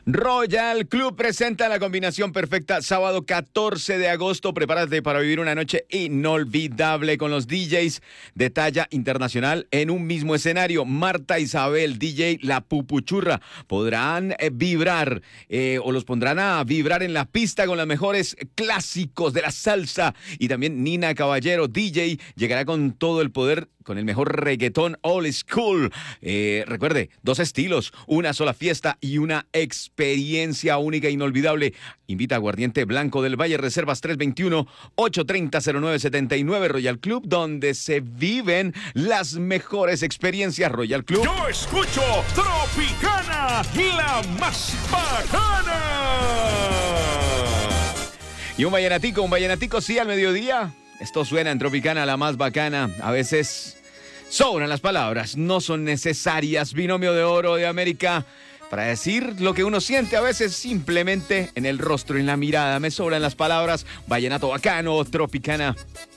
Royal Club presenta la combinación perfecta sábado 14 de agosto. Prepárate para vivir una noche inolvidable con los DJs de talla internacional en un mismo escenario. Marta Isabel, DJ La Pupuchurra, podrán vibrar o los pondrán a vibrar en la pista con los mejores clásicos de la salsa. Y también Nina Caballero, DJ, llegará con todo el poder, con el mejor reggaetón old school. Recuerde, 2 estilos, una sola fiesta y una experiencia única e inolvidable. Invita a Aguardiente Blanco del Valle, reservas 321-830-0979. Royal Club, donde se viven las mejores experiencias. Royal Club. Yo escucho Tropicana, la más bacana. Y un vallenatico sí al mediodía. Esto suena en Tropicana, la más bacana. A veces sobran las palabras, no son necesarias. Binomio de Oro de América para decir lo que uno siente, a veces simplemente en el rostro, en la mirada. Me sobran las palabras. Vallenato bacano, Tropicana.